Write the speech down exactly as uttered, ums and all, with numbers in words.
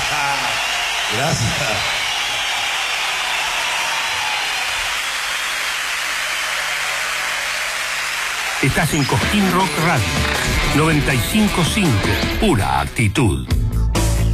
Gracias. Estás en Cosquín Rock Radio noventa y cinco punto cinco, pura actitud.